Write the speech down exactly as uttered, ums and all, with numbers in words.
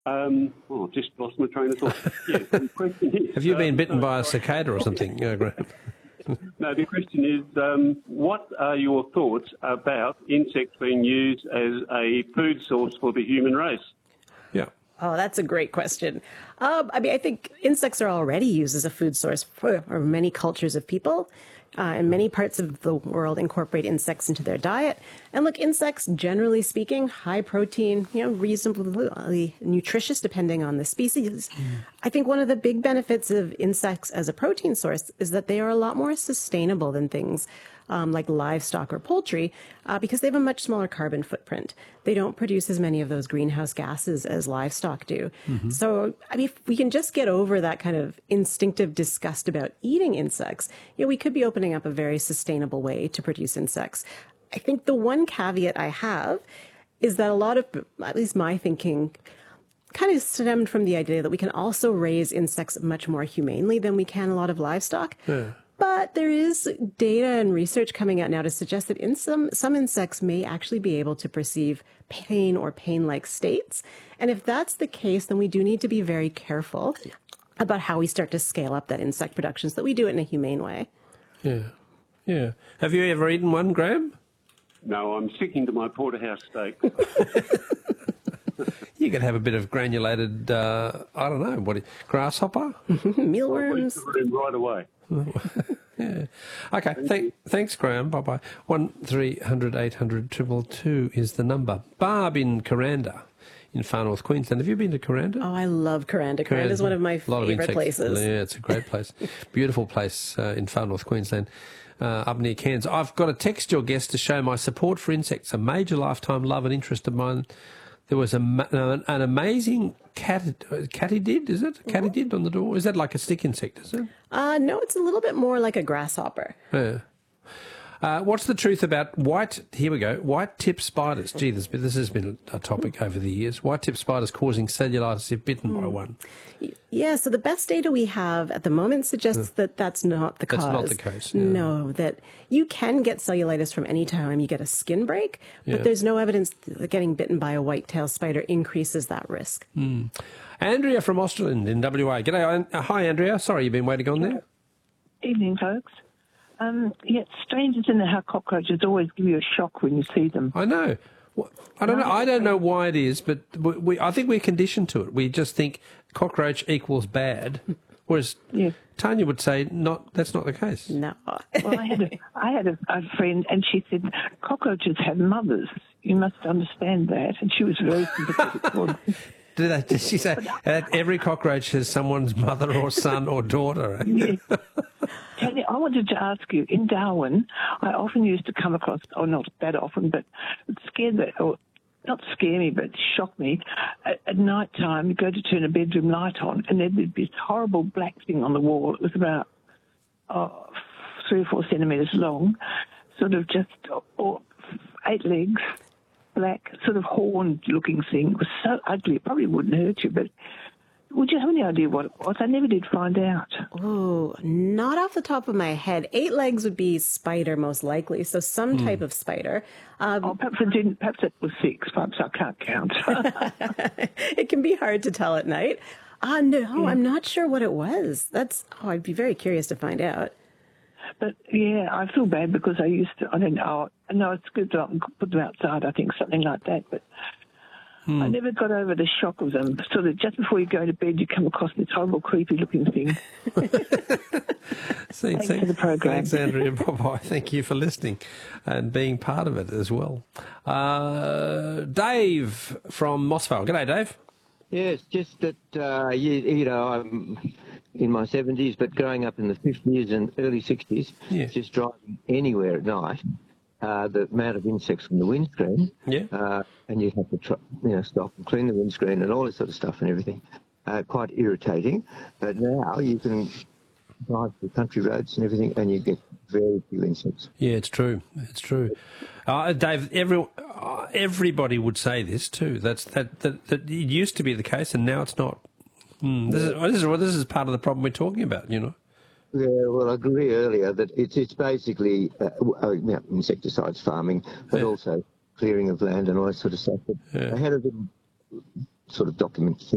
Um, oh, I've just lost my train of thought. Yeah, the question is, Have you been um, bitten no, by a cicada or something? Yeah, Graham. no, the question is, um, what are your thoughts about insects being used as a food source for the human race? Yeah. Oh, that's a great question. Um, I mean, I think insects are already used as a food source for, for many cultures of people. Uh, and many parts of the world incorporate insects into their diet. And look, insects, generally speaking, high protein, you know, reasonably nutritious depending on the species. Mm. I think one of the big benefits of insects as a protein source is that they are a lot more sustainable than things Um, like livestock or poultry, uh, because they have a much smaller carbon footprint. They don't produce as many of those greenhouse gases as livestock do. Mm-hmm. So, I mean, if we can just get over that kind of instinctive disgust about eating insects, you know, we could be opening up a very sustainable way to produce insects. I think the one caveat I have is that a lot of, at least my thinking, kind of stemmed from the idea that we can also raise insects much more humanely than we can a lot of livestock. Yeah. But there is data and research coming out now to suggest that in some, some insects may actually be able to perceive pain or pain-like states. And if that's the case, then we do need to be very careful about how we start to scale up that insect production so that we do it in a humane way. Yeah, yeah. Have you ever eaten one, Graham? No, I'm sticking to my porterhouse steak. You could have a bit of granulated, uh, I don't know, what, grasshopper? Mealworms. Right away. Yeah. Okay, Thank, thanks, Graham. Bye-bye. one three hundred eight hundred two two two is the number. Barb in Kuranda in far north Queensland. Have you been to Kuranda? Oh, I love Kuranda. Kuranda is one of my favourite places. Yeah, it's a great place. Beautiful place uh, in far north Queensland. Uh, up near Cairns. I've got to text your guest to show my support for insects, a major lifetime love and interest of mine. There was a, an, an amazing cat, katydid, is it? Katydid on the door? Is that like a stick insect, is it? Uh, no, it's a little bit more like a grasshopper. Yeah. Uh, what's the truth about white, here we go, white-tip spiders? Gee, this, this has been a topic over the years. White-tip spiders causing cellulitis if bitten mm. by one. Yeah, so the best data we have at the moment suggests yeah. that that's not the that's cause. That's not the case. Yeah. No, that you can get cellulitis from any time you get a skin break, but yeah. there's no evidence that getting bitten by a white-tailed spider increases that risk. Mm. Andrea from Austerland in W A. G'day. Uh, hi, Andrea. Sorry you've been waiting on there. Evening, folks. Um, yeah, it's strange, isn't it, how cockroaches always give you a shock when you see them. I know. I don't know. I don't know why it is, but we, I think we're conditioned to it. We just think cockroach equals bad, whereas yeah. Tanya would say not. That's not the case. No. Well, I had a, I had a, a friend, and she said cockroaches have mothers. You must understand that, and she was very sympathetic. Did, they, did she say that every cockroach has someone's mother or son or daughter? Eh? Yeah. Tanya, I wanted to ask you, in Darwin, I often used to come across, or not that often, but it scared me, or not scare me, but shock me. At, at night time, you go to turn a bedroom light on, and there'd be this horrible black thing on the wall. It was about oh, three or four centimetres long, sort of just oh, eight legs, black, sort of horned-looking thing. It was so ugly, it probably wouldn't hurt you, but would you have any idea what it was? I never did find out. Oh, not off the top of my head. Eight legs would be spider, most likely, so some mm. type of spider. Um, oh, perhaps it didn't. Perhaps it was six. Perhaps I can't count. It can be hard to tell at night. Ah, uh, no, yeah. I'm not sure what it was. That's. Oh, I'd be very curious to find out. But yeah, I feel bad because I used to. I don't know. No, it's good to put them outside. I think something like that, but. Hmm. I never got over the shock of them. So that just before you go to bed, you come across this horrible, creepy-looking thing. See, thanks thanks for the program. Thanks, Andrea. Bye-bye. Thank you for listening and being part of it as well. Uh, Dave from Mossvale. G'day, Dave. Yes, just that, uh, you, you know, I'm in my seventies, but growing up in the fifties and early sixties, yeah. just driving anywhere at night, Uh, the amount of insects from the windscreen, yeah. uh, and you have to try, you know, stop and clean the windscreen and all this sort of stuff and everything. Uh, quite irritating. But now you can drive the country roads and everything, and you get very few insects. Yeah, it's true. It's true. Uh, Dave, every, uh, everybody would say this too. That's that, that that it used to be the case, and now it's not. Mm, this is this is this is part of the problem we're talking about. You know. Yeah, well, I agree earlier that it's it's basically uh, uh, you know, insecticides farming, but yeah. also clearing of land and all that sort of stuff. But yeah. I had a little sort of document